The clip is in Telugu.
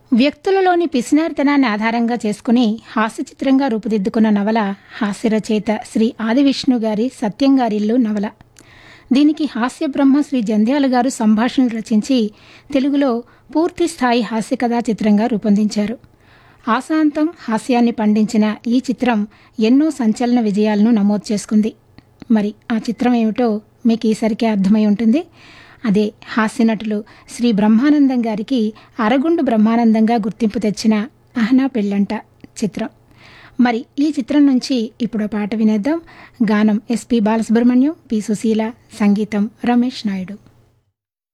వ్యక్తులలోని పిసినారితనాన్ని ఆధారంగా చేసుకుని హాస్యచిత్రంగా రూపుదిద్దుకున్న నవల హాస్యరచయిత శ్రీ ఆదివిష్ణు గారి సత్యంగారిల్లు నవల. దీనికి హాస్య బ్రహ్మ శ్రీ జంధ్యాల గారు సంభాషణలు రచించి తెలుగులో పూర్తి స్థాయి హాస్య కథా చిత్రంగా రూపొందించారు. ఆశాంతం హాస్యాన్ని పండించిన ఈ చిత్రం ఎన్నో సంచలన విజయాలను నమోదు చేసుకుంది. మరి ఆ చిత్రం ఏమిటో మీకు ఈసరికే అర్థమై ఉంటుంది. అదే హాస్యనటులు శ్రీ బ్రహ్మానందం గారికి అరగుండు బ్రహ్మానందంగా గుర్తింపు తెచ్చిన అహనా పెళ్ళంట చిత్రం. మరి ఈ చిత్రం నుంచి ఇప్పుడు పాట వినేద్దాం. గానం ఎస్పి బాలసుబ్రహ్మణ్యం, పి సుశీల, సంగీతం రమేష్ నాయుడు.